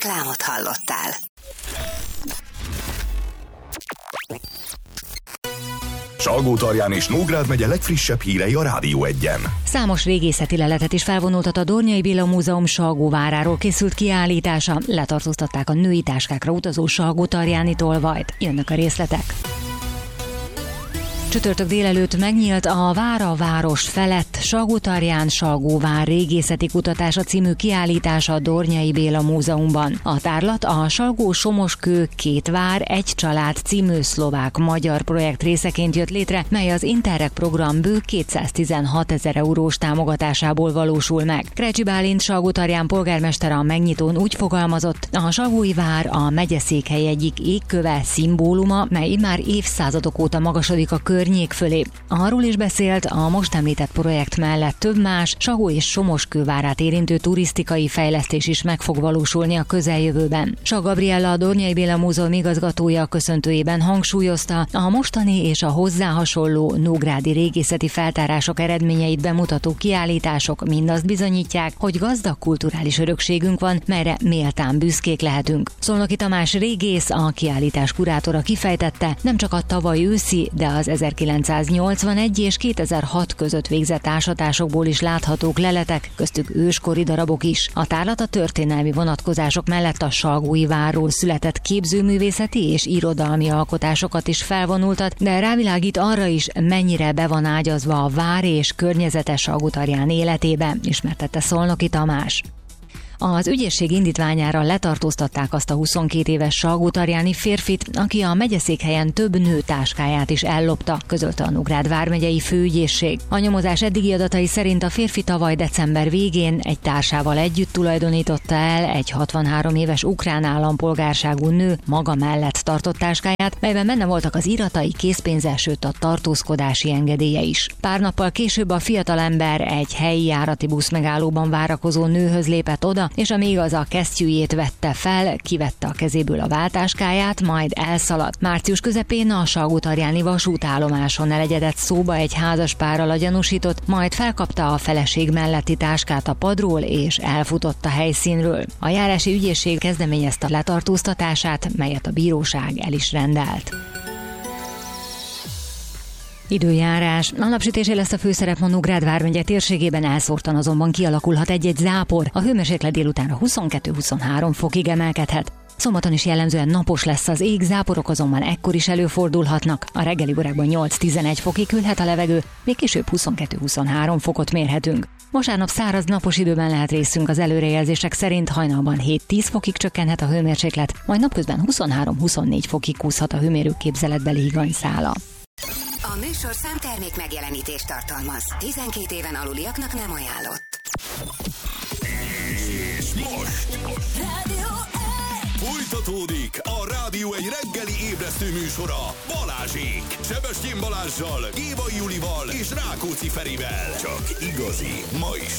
Reklámot hallottál. Salgótarján és Nógrád megye legfrissebb hírei a Rádió Egyen. Számos régészeti leletet is felvonultat a Dornyai Béla Múzeum Salgóváráról készült kiállítása. Letartóztatták a női táskákra utazó salgótarjáni tolvajt. Jönnek a részletek. Csütörtök délelőtt megnyílt a Vára város felett Salgótarján Salgóvár régészeti kutatása című kiállítása a Dornyai Béla Múzeumban. A tárlat a Salgó-Somoskő két vár, egy család című szlovák-magyar projekt részeként jött létre, mely az Interreg program bő 216 000 eurós támogatásából valósul meg. Krecsi Bálint Salgótarján polgármester a megnyitón úgy fogalmazott, a Salgói vár a megyeszékhely egyik égköve, szimbóluma, mely immár évszázadok óta magasodik a környék fölé. Arról is beszélt, a most említett projekt mellett több más Salgó és Somoskő várát érintő turisztikai fejlesztés is meg fog valósulni a közeljövőben. Sak Gabriella, a Dornyai Béla Múzeum igazgatója a köszöntőjében hangsúlyozta, a mostani és a hozzá hasonló nógrádi régészeti feltárások eredményeit bemutató kiállítások mindazt bizonyítják, hogy gazdag kulturális örökségünk van, melyre méltán büszkék lehetünk. Szolnoki Tamás régész, a kiállítás kurátora kifejtette, nem csak a tavaly őszi, de az 1981 és 2006 között végzett ásatásokból is láthatók leletek, köztük őskori darabok is. A tárlat a történelmi vonatkozások mellett a Salgói várról született képzőművészeti és irodalmi alkotásokat is felvonultat, de rávilágít arra is, mennyire be van ágyazva a vár és környezete Salgótarján életébe, ismertette Szolnoki Tamás. Az ügyészség indítványára letartóztatták azt a 22 éves salgótarjáni férfit, aki a megyeszékhelyen több nő táskáját is ellopta, közölte a Nógrád vármegyei főügyészség. A nyomozás eddigi adatai szerint a férfi tavaly december végén egy társával együtt tulajdonította el egy 63 éves ukrán állampolgárságú nő maga mellett tartott táskáját, melyben benne voltak az iratai, készpénze, sőt a tartózkodási engedélye is. Pár nappal később a fiatalember egy helyi járati buszmegállóban várakozó nőhöz lépett oda, és amíg az a kesztyűjét vette fel, kivette a kezéből a váltáskáját, majd elszaladt. Március közepén a salgótarjáni vasútállomáson elegyedett szóba egy házaspárral a gyanúsított, majd felkapta a feleség melletti táskát a padról, és elfutott a helyszínről. A járási ügyészség kezdeményezte a letartóztatását, melyet a bíróság el is rendelt. Időjárás. A napsütésé lesz a főszerep a Nógrád vármegye térségében, elszórtan azonban kialakulhat egy-egy zápor. A hőmérséklet délutánra 22-23 fokig emelkedhet. Szombaton is jellemzően napos lesz az ég, záporok azonban ekkor is előfordulhatnak. A reggeli órákban 8-11 fokig hűlhet a levegő, még később 22-23 fokot mérhetünk. Vasárnap száraz napos időben lehet részünk, az előrejelzések szerint hajnalban 7-10 fokig csökkenhet a hőmérséklet, majd napközben 23-24 fokig kúszhat a hőmérőképzeletbeli higanyszála. A műsor számtermék megjelenítést tartalmaz. 12 éven aluliaknak nem ajánlott. És most Rádió folytatódik a Rádió egy reggeli ébresztő műsora Balázsék. Sebestyén Balázssal, Gévai Julival és Rákóczi Ferivel. Csak igazi, ma is